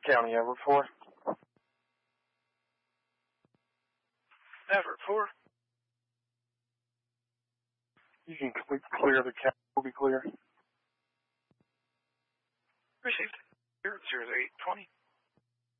County Everett 4. Everett 4. You can clear the county. Will be clear. Received. 0820.